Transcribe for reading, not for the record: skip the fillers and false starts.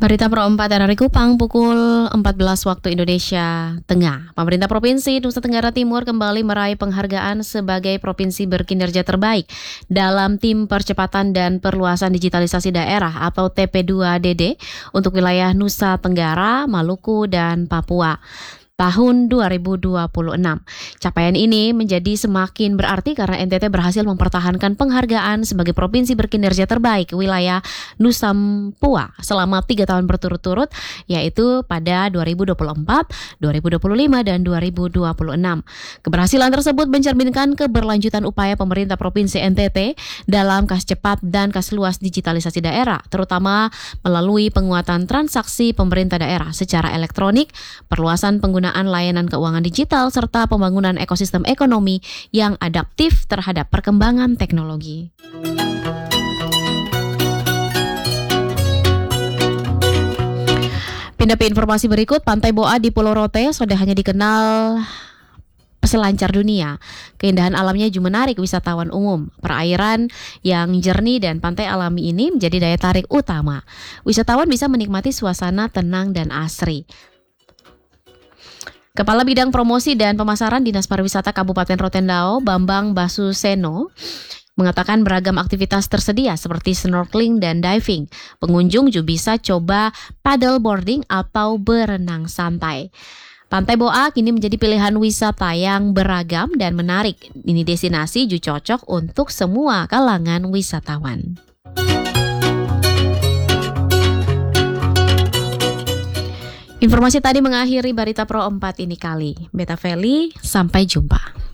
Berita Pro 4 dari Kupang pukul 14 waktu Indonesia Tengah. Pemerintah Provinsi Nusa Tenggara Timur kembali meraih penghargaan sebagai provinsi berkinerja terbaik dalam tim percepatan dan perluasan digitalisasi daerah atau TP2DD untuk wilayah Nusa Tenggara, Maluku, dan Papua tahun 2026. Capaian ini menjadi semakin berarti karena NTT berhasil mempertahankan penghargaan sebagai provinsi berkinerja terbaik wilayah Nusa Tenggara selama 3 tahun berturut-turut, yaitu pada 2024, 2025, dan 2026. Keberhasilan tersebut mencerminkan keberlanjutan upaya pemerintah Provinsi NTT dalam kas cepat dan kas luas digitalisasi daerah, terutama melalui penguatan transaksi pemerintah daerah secara elektronik, perluasan penggunaan layanan keuangan digital, serta pembangunan ekosistem ekonomi yang adaptif terhadap perkembangan teknologi. Pindah ke informasi berikut, Pantai Boa di Pulau Rote sudah hanya dikenal peselancar dunia. Keindahan alamnya juga menarik wisatawan umum. Perairan yang jernih dan pantai alami ini menjadi daya tarik utama. Wisatawan bisa menikmati suasana tenang dan asri. Kepala Bidang Promosi dan Pemasaran Dinas Pariwisata Kabupaten Rotendao, Bambang Basuseno, mengatakan beragam aktivitas tersedia seperti snorkeling dan diving. Pengunjung juga bisa coba paddleboarding atau berenang santai. Pantai Boa kini menjadi pilihan wisata yang beragam dan menarik. Ini destinasi juga cocok untuk semua kalangan wisatawan. Informasi tadi mengakhiri Berita Pro 4 ini kali. Beta Feli, sampai jumpa.